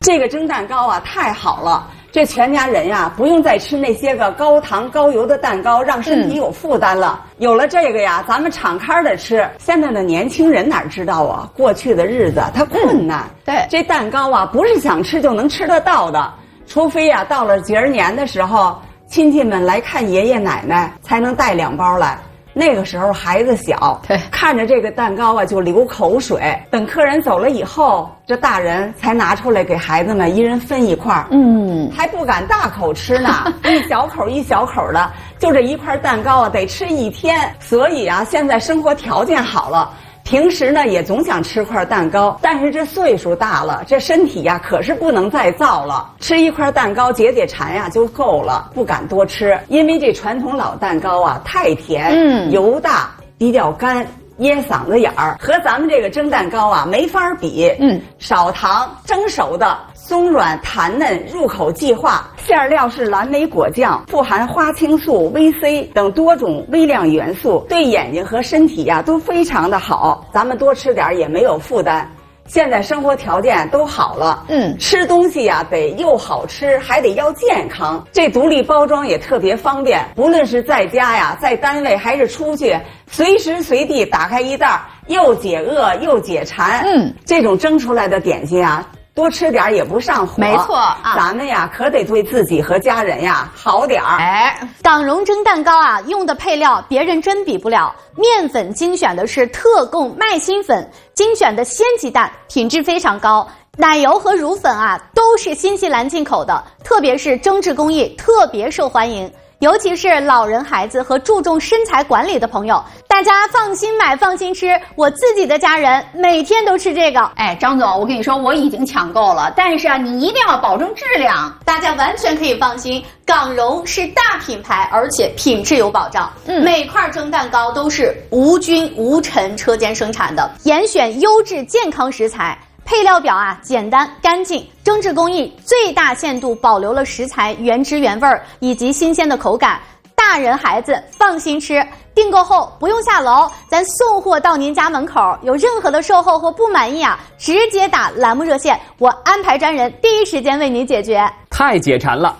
这个蒸蛋糕啊，太好了。这全家人呀，不用再吃那些个高糖高油的蛋糕，让身体有负担了。有了这个呀，咱们敞开的吃。现在的年轻人哪知道啊？过去的日子他困难。 对， 这蛋糕啊，不是想吃就能吃得到的，除非呀，到了节儿年的时候，亲戚们来看爷爷奶奶，才能带2包来。那个时候孩子小， 对， 看着这个蛋糕啊就流口水。等客人走了以后，这大人才拿出来给孩子们一人分1块，还不敢大口吃呢，一小口一小口的，就这1块蛋糕啊得吃1天。所以啊，现在生活条件好了。平时呢也总想吃块蛋糕，但是这岁数大了，这身体呀可是不能再造了。吃1块蛋糕解解馋呀就够了，不敢多吃，因为这传统老蛋糕啊太甜，油大，比较干，噎嗓子眼儿，和咱们这个蒸蛋糕啊没法比。少糖，蒸熟的，松软弹嫩，入口即化。馅料是蓝莓果酱，富含花青素、VC 等多种微量元素，对眼睛和身体呀都非常的好。咱们多吃点也没有负担。现在生活条件都好了，吃东西呀得又好吃，还得要健康。这独立包装也特别方便，不论是在家呀，在单位还是出去，随时随地打开一袋，又解饿又解馋。这种蒸出来的点心啊，多吃点也不上火。 没错啊， 咱们呀可得对自己和家人呀好点儿。 港荣蒸蛋糕啊，用的配料别人真比不了。面粉精选的是特供麦芯粉，精选的鲜鸡蛋，品质非常高。奶油和乳粉啊，都是新西兰进口的，特别是蒸制工艺特别受欢迎。尤其是老人、孩子和注重身材管理的朋友，大家放心买，放心吃。我自己的家人每天都吃这个。 张总，我跟你说，我已经抢购了，但是啊，你一定要保证质量。 大家完全可以放心，港荣是大品牌，而且品质有保障。每块蒸蛋糕都是无菌无尘车间生产的，严选优质健康食材。配料表啊简单干净，蒸制工艺最大限度保留了食材原汁原味以及新鲜的口感，大人孩子放心吃。订购后不用下楼，咱送货到您家门口。有任何的售后或不满意啊，直接打栏目热线，我安排专人第一时间为您解决。 太解馋了。